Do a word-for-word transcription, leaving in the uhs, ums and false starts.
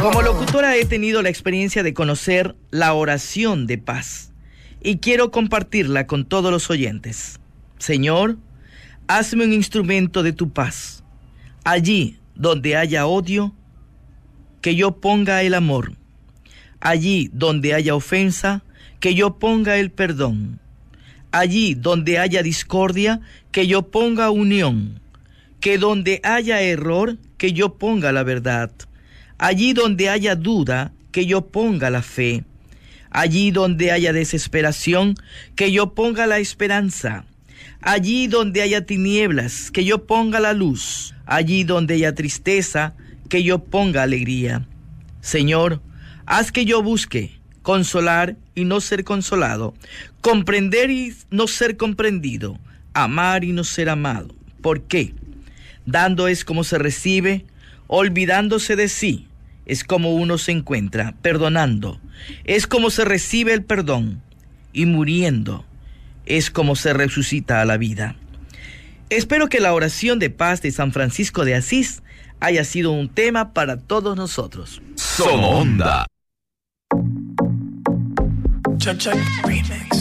Como locutora he tenido la experiencia de conocer la oración de paz y quiero compartirla con todos los oyentes. Señor, hazme un instrumento de tu paz. Allí donde haya odio, que yo ponga el amor. Allí donde haya ofensa, que yo ponga el perdón. Allí donde haya discordia, que yo ponga unión. Que donde haya error, que yo ponga la verdad. Allí donde haya duda, que yo ponga la fe. Allí donde haya desesperación, que yo ponga la esperanza. Allí donde haya tinieblas, que yo ponga la luz. Allí donde haya tristeza, que yo ponga alegría. Señor, haz que yo busque consolar y no ser consolado, comprender y no ser comprendido, amar y no ser amado. ¿Por qué? Dando es como se recibe, olvidándose de sí es como uno se encuentra, perdonando es como se recibe el perdón, y muriendo es como se resucita a la vida. Espero que la oración de paz de San Francisco de Asís haya sido un tema para todos nosotros. Sonda. Check, check, remix.